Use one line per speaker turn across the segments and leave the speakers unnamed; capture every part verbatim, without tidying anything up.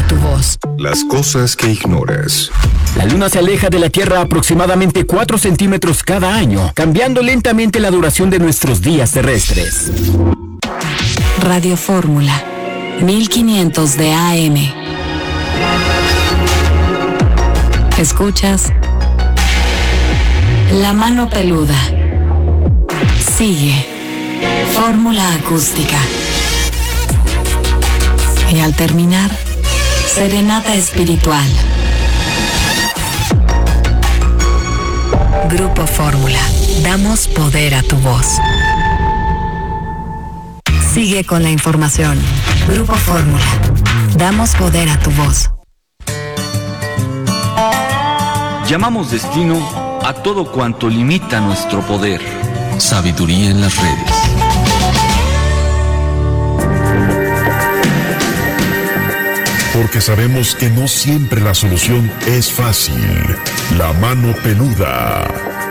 tu voz.
Las cosas que ignoras.
La Luna se aleja de la Tierra aproximadamente cuatro centímetros cada año, cambiando lentamente la duración de nuestros días terrestres.
Radio Fórmula, mil quinientos de A M. Escuchas La Mano Peluda. Sigue Fórmula Acústica. Y al terminar, Serenata Espiritual. Grupo Fórmula. Damos poder a tu voz. Sigue con la información. Grupo Fórmula. Damos poder a tu voz.
Llamamos destino a todo cuanto limita nuestro poder.
Sabiduría en las redes.
Porque sabemos que no siempre la solución es fácil. La Mano Peluda.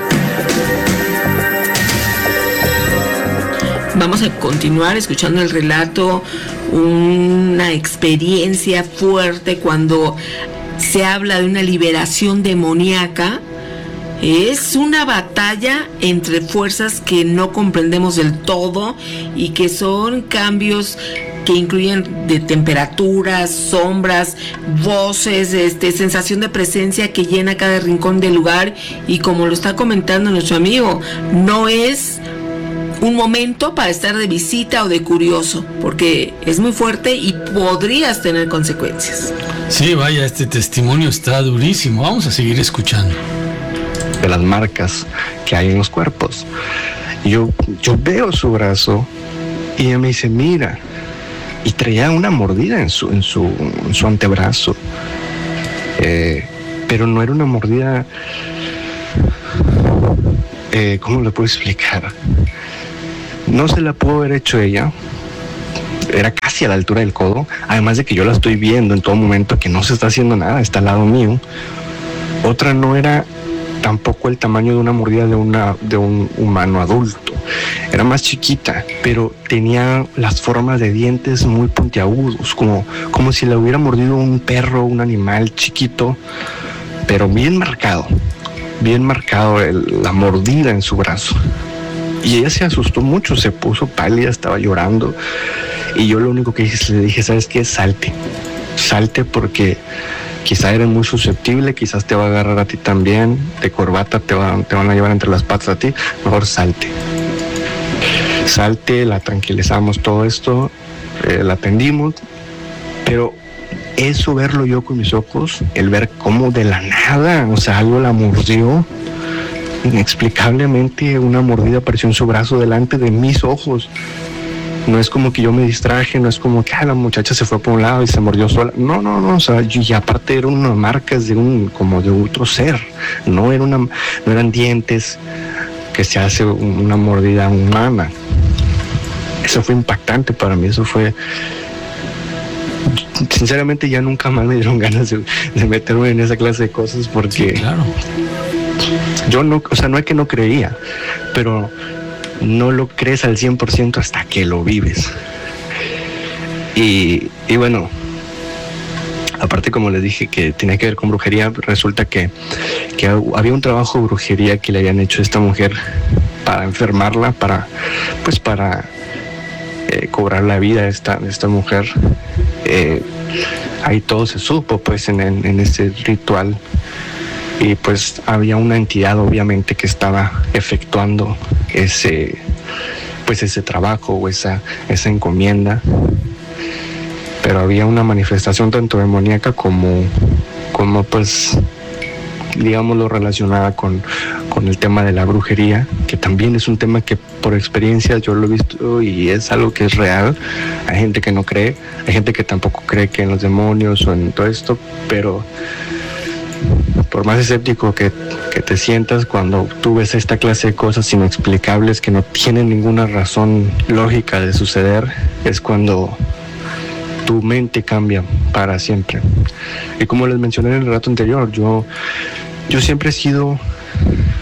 Vamos a continuar escuchando el relato, una experiencia fuerte cuando se habla de una liberación demoníaca. Es una batalla entre fuerzas que no comprendemos del todo y que son cambios que incluyen de temperaturas, sombras, voces, este, sensación de presencia que llena cada rincón del lugar. Y como lo está comentando nuestro amigo, no es un momento para estar de visita o de curioso, porque es muy fuerte y podrías tener consecuencias.
Sí, vaya, este testimonio está durísimo. Vamos a seguir escuchando.
De las marcas que hay en los cuerpos. Yo, yo veo su brazo y ella me dice, mira, y traía una mordida en su, en su, en su antebrazo. Eh, pero no era una mordida, eh, ¿cómo le puedo explicar? No se la pudo haber hecho ella. Era casi a la altura del codo, además de que yo la estoy viendo en todo momento que no se está haciendo nada, está al lado mío. Otra no era tampoco el tamaño de una mordida de, una, de un humano adulto. Era más chiquita, pero tenía las formas de dientes muy puntiagudos, como, como si la hubiera mordido un perro, un animal chiquito, pero bien marcado, bien marcado el, la mordida en su brazo. Y ella se asustó mucho, se puso pálida, estaba llorando. Y yo lo único que hice, le dije, ¿sabes qué? Salte, salte porque quizá eres muy susceptible, quizás te va a agarrar a ti también, de corbata te, va, te van a llevar entre las patas a ti, mejor salte. Salte, la tranquilizamos todo esto, eh, la atendimos, pero eso verlo yo con mis ojos, el ver cómo de la nada, o sea, algo la mordió, inexplicablemente una mordida apareció en su brazo delante de mis ojos. No es como que yo me distraje, no es como que ah, la muchacha se fue por un lado y se mordió sola. No, no, no, o sea, yo, y aparte eran unas marcas de un, como de otro ser. No era una, no eran dientes que se hace una mordida humana. Eso fue impactante para mí, eso fue. Sinceramente ya nunca más me dieron ganas de, de meterme en esa clase de cosas porque.
Sí, claro.
Yo no, o sea, no es que no creía, pero no lo crees al cien por ciento hasta que lo vives. Y, y bueno, aparte como les dije que tenía que ver con brujería, resulta que, que había un trabajo de brujería que le habían hecho a esta mujer para enfermarla, para pues para eh, cobrar la vida de esta, de esta mujer. Eh, ahí todo se supo pues en, en, en ese ritual. Y pues había una entidad obviamente que estaba efectuando ese pues ese trabajo o esa, esa encomienda, pero había una manifestación tanto demoníaca como, como pues digámoslo relacionada con, con el tema de la brujería, que también es un tema que por experiencia yo lo he visto y es algo que es real. Hay gente que no cree, hay gente que tampoco cree que en los demonios o en todo esto, pero por más escéptico que, que te sientas cuando tú ves esta clase de cosas inexplicables que no tienen ninguna razón lógica de suceder, es cuando tu mente cambia para siempre. Y como les mencioné en el relato anterior, yo, yo siempre he sido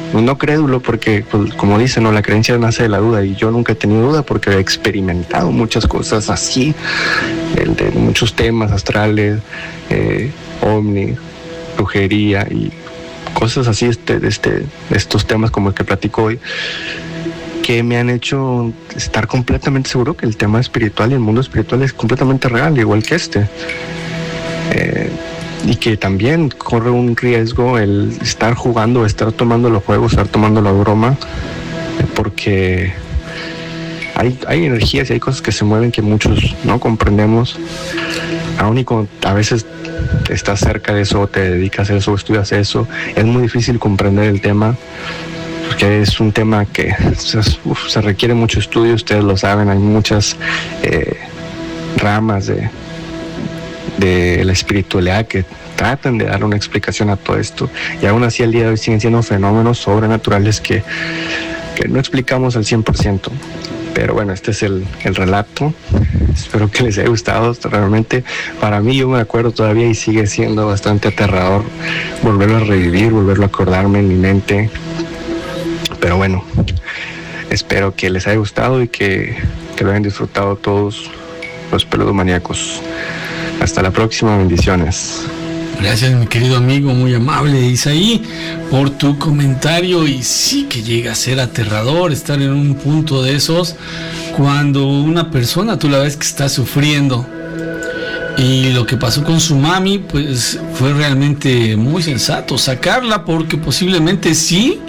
no crédulo, porque pues, como dicen, ¿no? La creencia nace de la duda, y yo nunca he tenido duda porque he experimentado muchas cosas así, de, de muchos temas astrales, eh, ovni, brujería y cosas así, este, de este, de estos temas como el que platico hoy, que me han hecho estar completamente seguro que el tema espiritual y el mundo espiritual es completamente real, igual que este. Eh, y que también corre un riesgo el estar jugando, estar tomando los juegos, estar tomando la broma, porque hay, hay energías y hay cosas que se mueven que muchos no comprendemos, aún y cuando a veces estás cerca de eso, te dedicas a eso, estudias eso, es muy difícil comprender el tema, porque es un tema que se, uf, se requiere mucho estudio, ustedes lo saben, hay muchas eh, ramas de de la espiritualidad que tratan de dar una explicación a todo esto, y aún así al día de hoy siguen siendo fenómenos sobrenaturales que, que no explicamos al cien por ciento. Pero bueno, este es el, el relato, espero que les haya gustado. Realmente para mí, yo me acuerdo todavía y sigue siendo bastante aterrador volverlo a revivir, volverlo a acordarme en mi mente, pero bueno, espero que les haya gustado y que, que lo hayan disfrutado todos los peludomaníacos. Hasta la próxima, bendiciones.
Gracias, mi querido amigo, muy amable Isaí, por tu comentario. Y sí que llega a ser aterrador estar en un punto de esos cuando una persona, tú la ves que está sufriendo. Y lo que pasó con su mami, pues fue realmente muy sensato sacarla, porque posiblemente sí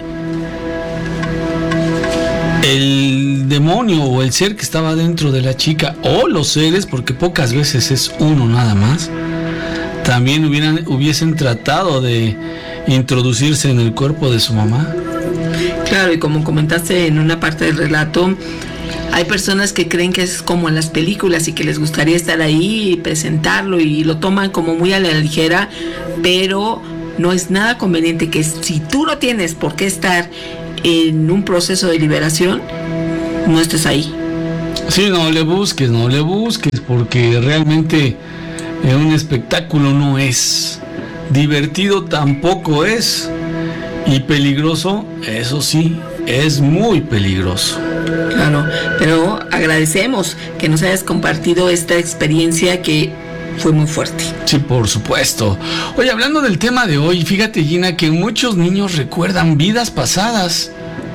el demonio o el ser que estaba dentro de la chica, o los seres, porque pocas veces es uno nada más, también hubieran, hubiesen tratado de introducirse en el cuerpo de su mamá.
Claro, y como comentaste en una parte del relato, hay personas que creen que es como en las películas y que les gustaría estar ahí y presentarlo, y lo toman como muy a la ligera, pero no es nada conveniente que si tú no tienes por qué estar en un proceso de liberación, no estés ahí.
Sí, no le busques, no le busques, porque realmente eh, un espectáculo no es, divertido tampoco es, y peligroso, eso sí, es muy peligroso.
Claro, pero agradecemos que nos hayas compartido esta experiencia que fue muy fuerte.
Sí, por supuesto. Oye, hablando del tema de hoy, fíjate, Gina, que muchos niños recuerdan vidas pasadas.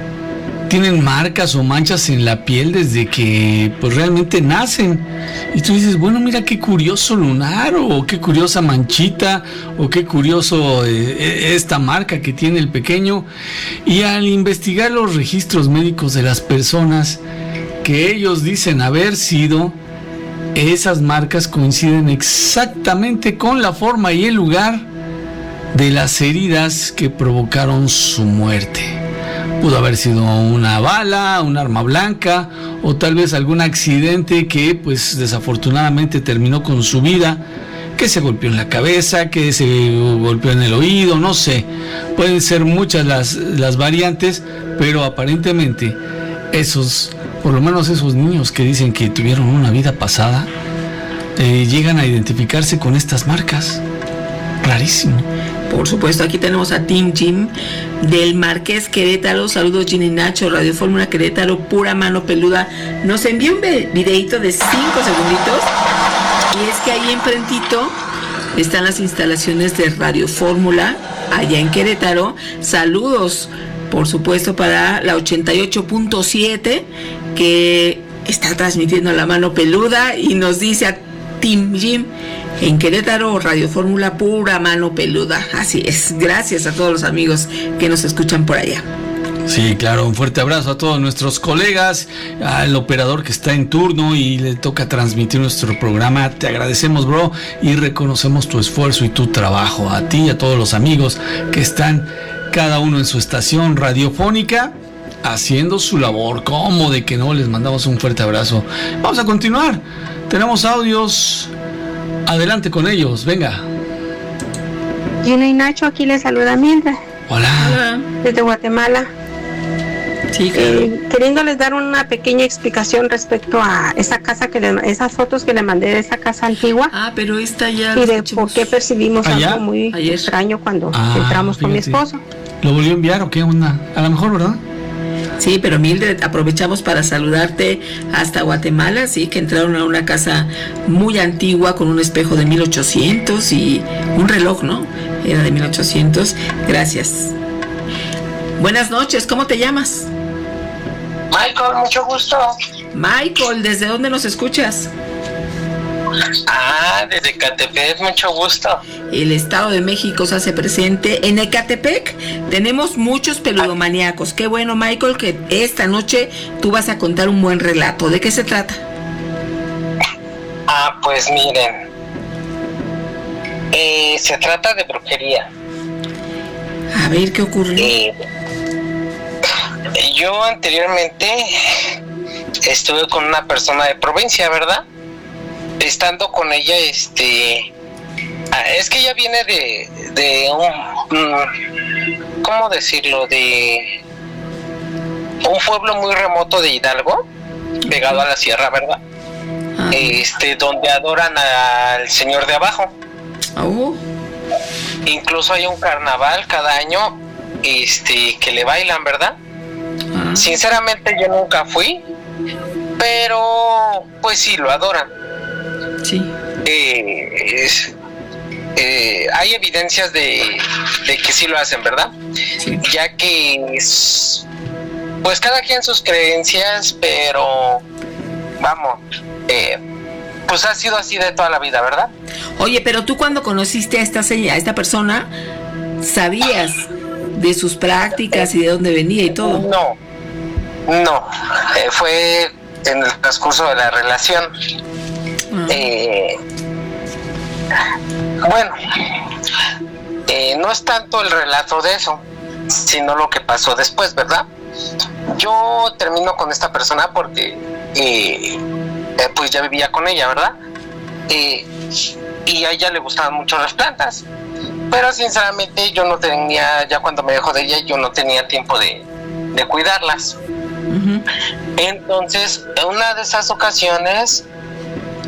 Tienen marcas o manchas en la piel desde que pues realmente nacen. Y tú dices, bueno, mira qué curioso lunar, o qué curiosa manchita, o qué curioso eh, esta marca que tiene el pequeño. Y al investigar los registros médicos de las personas que ellos dicen haber sido, esas marcas coinciden exactamente con la forma y el lugar de las heridas que provocaron su muerte. Pudo haber sido una bala, un arma blanca, o tal vez algún accidente que pues desafortunadamente terminó con su vida, que se golpeó en la cabeza, que se golpeó en el oído, no sé. Pueden ser muchas las, las variantes, pero aparentemente esos, por lo menos esos niños que dicen que tuvieron una vida pasada, eh, llegan a identificarse con estas marcas. Rarísimo.
Por supuesto, aquí tenemos a Team Jim del Marqués Querétaro. Saludos, Gina y Nacho, Radio Fórmula Querétaro, pura mano peluda. Nos envió un videito de cinco segunditos, y es que ahí enfrentito están las instalaciones de Radio Fórmula allá en Querétaro. Saludos, por supuesto, para la ochenta y ocho punto siete, que está transmitiendo la mano peluda, y nos dice a Team Jim en Querétaro, Radio Fórmula, pura mano peluda. Así es. Gracias a todos los amigos que nos escuchan por allá.
Sí, claro, un fuerte abrazo a todos nuestros colegas, al operador que está en turno y le toca transmitir nuestro programa. Te agradecemos, bro, y reconocemos tu esfuerzo y tu trabajo. A ti y a todos los amigos que están cada uno en su estación radiofónica haciendo su labor. ¿Cómo de que no? Les mandamos un fuerte abrazo. Vamos a continuar. Tenemos audios. Adelante con ellos, venga.
Gina y Nacho, aquí les saluda Mildred.
Hola.
Hola.
Desde Guatemala.
Sí, claro.
Eh, queriéndoles dar una pequeña explicación respecto a esa casa que le, esas fotos que le mandé de esa casa antigua.
Ah, pero esta ya.
Y de por qué percibimos
¿Allá?
algo muy
Ayer.
extraño cuando
Ah,
entramos con mi
fíjate.
esposo.
¿Lo volvió a enviar o qué onda? A lo mejor, ¿verdad?
Sí, pero Mildred, aprovechamos para saludarte hasta Guatemala, sí, que entraron a una casa muy antigua con un espejo de mil ochocientos y un reloj, ¿no? Era de mil ochocientos. Gracias. Buenas noches, ¿cómo te llamas?
Michael, mucho gusto.
Michael, ¿desde dónde nos escuchas?
Ah, desde Ecatepec, mucho gusto.
El Estado de México se hace presente. En Ecatepec tenemos muchos peludomaníacos. Qué bueno, Michael, que esta noche tú vas a contar un buen relato. ¿De qué se trata?
Ah, pues miren. Eh, se trata de brujería.
A ver, ¿qué ocurrió?
Eh, yo anteriormente estuve con una persona de provincia, ¿verdad? Estando con ella, este, es que ella viene de, de un, ¿cómo decirlo? De un pueblo muy remoto de Hidalgo, pegado a la sierra, ¿verdad? Ah. Este, donde adoran al señor de abajo.
Oh.
Incluso hay un carnaval cada año, este, que le bailan, ¿verdad? Ah. Sinceramente yo nunca fui, pero pues sí lo adoran.
Sí.
Eh, es, eh, hay evidencias de, de que sí lo hacen, ¿verdad?
Sí.
Ya que es, pues cada quien sus creencias, pero vamos, eh, pues ha sido así de toda la vida, ¿verdad?
Oye, pero tú cuando conociste a esta a esta persona, ¿sabías de sus prácticas y de dónde venía y todo?
No, no, eh, fue en el transcurso de la relación. Eh, bueno, eh, no es tanto el relato de eso, sino lo que pasó después, ¿verdad? Yo termino con esta persona porque eh, eh, pues ya vivía con ella, ¿verdad? Eh, y a ella le gustaban mucho las plantas, pero sinceramente yo no tenía, ya cuando me dejó de ella, yo no tenía tiempo de, de cuidarlas. Uh-huh. Entonces, en una de esas ocasiones,